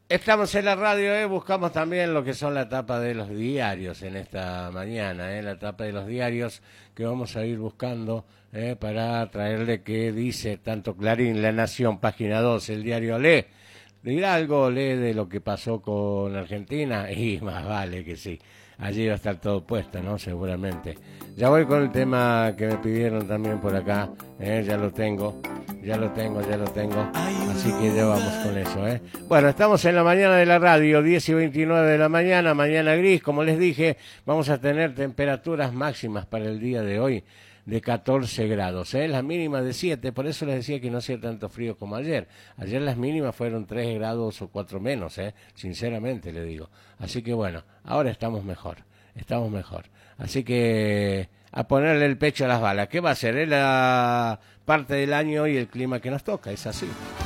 Estamos en la radio, buscamos también lo que son la tapa de los diarios en esta mañana, la tapa de los diarios que vamos a ir buscando para traerle qué dice tanto Clarín, La Nación, página 2, el diario Lee. ¿Dirá algo Lee de lo que pasó con Argentina? Y más vale que sí. Allí va a estar todo puesto, ¿no? Seguramente. Ya voy con el tema que me pidieron también por acá, ya lo tengo. Ya lo tengo. Así que ya vamos con eso, Bueno, estamos en la mañana de la radio, 10 y 29 de la mañana, mañana gris. Como les dije, vamos a tener temperaturas máximas para el día de hoy de 14 grados, la mínima de 7, por eso les decía que no hacía tanto frío como ayer. Ayer las mínimas fueron 3 grados o 4 menos, sinceramente le digo. Así que bueno, ahora estamos mejor. Así que a ponerle el pecho a las balas. ¿Qué va a ser? Es la parte del año y el clima que nos toca, es así.